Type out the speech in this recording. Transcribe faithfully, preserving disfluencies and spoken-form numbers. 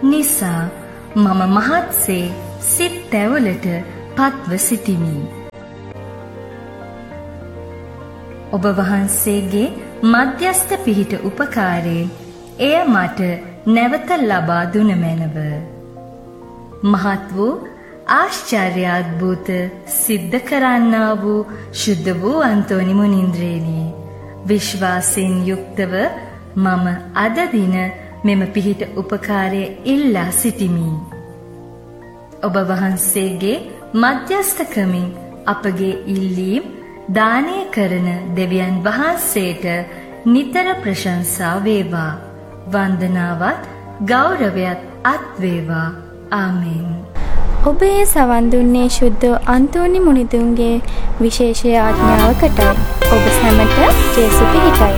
නිසා මම මහත්සේ සිත් තැවලට පත්ව සිටිමි. ඔබ වහන්සේගේ මධ්‍යස්ථ පිහිට උපකාරයෙන් එය මට නැවත ලබා දුන මැනව. මහත් වූ ආශ්චර්යාද්භූත සිද්ධ කරන්නා වූ ශුද්ධ වූ අන්තෝනි මුනින්ද්‍රේනි, විශ්වාසයෙන් යුක්තව මම අද දින මෙම පිහිට උපකාරය ඉල්ලා සිටිමි. ඔබ වහන්සේගේ මධ්‍යස්ථකමින් අපගේ ඉල්ලීම් දානය කරන දෙවියන් වහන්සේට නිතර ප්‍රශංසා වේවා. වන්දනාවත් ගෞරවයත් අත් වේවා. ආමෙන්. ඔබ ඒ සවන් දුන්නේ ශුද්ධ අන්තෝනි මුනිදුන්ගේ විශේෂ ආඥාවකටයි. ඔබ සැමට ජේසු පිහිටයි.